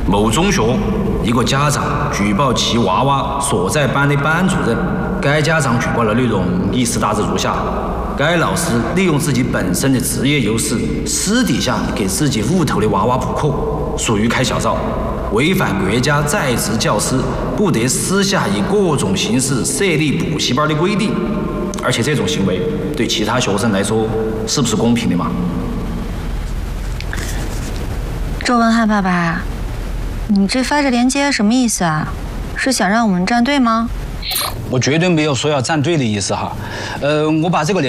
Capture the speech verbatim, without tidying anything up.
某中学一个家长举报其娃娃所在班的班主任，该家长举报的内容意思大致如下：该老师利用自己本身的职业优势，私底下给自己屋头的娃娃补课，属于开小灶，违反国家在职教师不得私下以各种形式设立补习班的规定。而且这种行为对其他学生来说，是不是公平的嘛？ 周文翰爸爸，你这发这链接什么意思啊？是想让我们站队吗？ 我绝对没有说要站队的意思哈。呃，我把这个链